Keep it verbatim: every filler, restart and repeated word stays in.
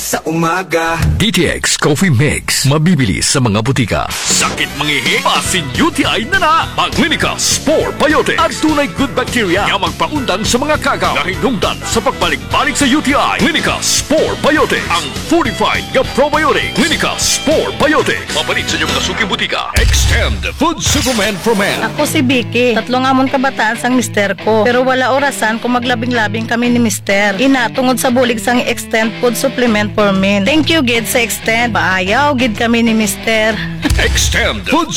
sa umaga. D T X Coffee Mix. Mabibili sa mga butika. Sakit mangihi, pasin U T I na na. Mag-Clinica Spore Biotics. At tunay good bacteria na magpaundan sa mga kagaw na hinungdan sa pagbalik-balik sa U T I. Clinica Spore Biotics. Ang fortified nga probiotic. Clinica Spore Biotics. Mapalit sa inyong nasuking butika. Extend Food Supplement for Men. Ako si Vicky. Tatlong amon kabataan sang mister ko. Pero wala orasan kung maglabing-labing kami ni mister. Ina, tungod sa bulig sang Extend Food Supplement for Men. Thank you, gid sa Extend. Paayaw, gid kami ni mister. Extend Food